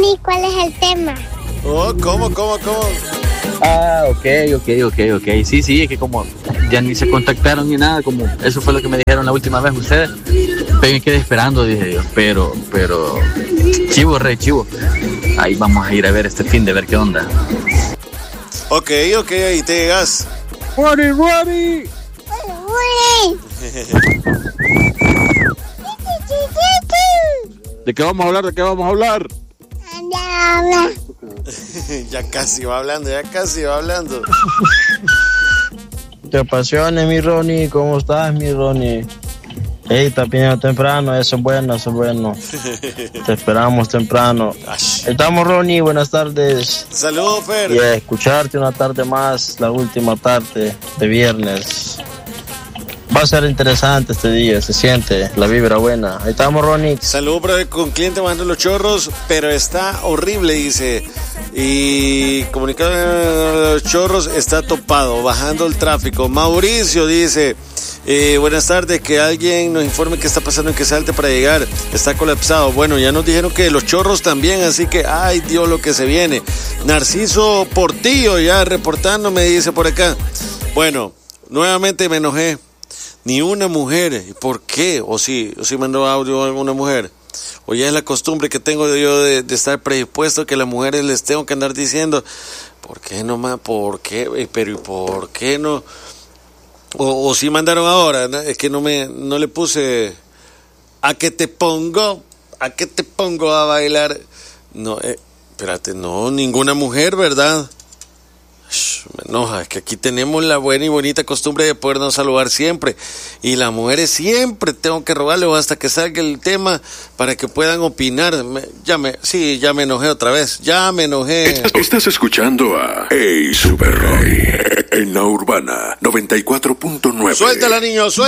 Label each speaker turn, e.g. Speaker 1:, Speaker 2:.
Speaker 1: Ronnie, ¿cuál es el tema?
Speaker 2: Oh, ¿cómo?
Speaker 3: Ah, ok. Sí, es que como ya ni se contactaron ni nada, como eso fue lo que me dijeron la última vez ustedes. Pero me quedé esperando, dije yo. Pero, chivo. Ahí vamos a ir a ver este fin de ver qué onda.
Speaker 2: Ok, ahí te llegas.
Speaker 4: Ronnie. ¿De qué vamos a hablar?
Speaker 2: Ya casi va hablando.
Speaker 5: Te pasiones, mi Ronnie. ¿Cómo estás, mi Ronnie? Ey, está pidiendo temprano, eso es bueno. Te esperamos temprano. Estamos, Ronnie, buenas tardes.
Speaker 2: Saludos, Fer.
Speaker 5: Y a escucharte una tarde más, la última tarde de viernes. Va a ser interesante este día, se siente la vibra buena. Ahí estamos, Ronnie.
Speaker 2: Saludos, brother, con cliente mandando los chorros, pero está horrible, dice. Y comunicado los chorros está topado, bajando el tráfico. Mauricio dice, buenas tardes, que alguien nos informe qué está pasando en Quesalte para llegar. Está colapsado. Bueno, ya nos dijeron que los chorros también, así que, ay Dios, lo que se viene. Narciso Portillo ya reportando, me dice por acá. Bueno, nuevamente me enojé. Ni una mujer. ¿Por qué? ¿O sí mandó audio a alguna mujer? O ya es la costumbre que tengo yo de estar predispuesto que a las mujeres les tengo que andar diciendo, ¿por qué no más? ¿Por qué? Pero ¿y por qué no? O sí mandaron ahora, ¿no? Es que no le puse a que te pongo a bailar. No, espérate, no, ninguna mujer, ¿verdad? Me enoja, es que aquí tenemos la buena y bonita costumbre de podernos saludar siempre, y las mujeres siempre tengo que rogarles hasta que salga el tema para que puedan opinar. Ya me enojé otra vez,
Speaker 6: Estás escuchando a Hey Super Ronnie en la Urbana 94.9.
Speaker 2: Suéltala, niño, suéltala.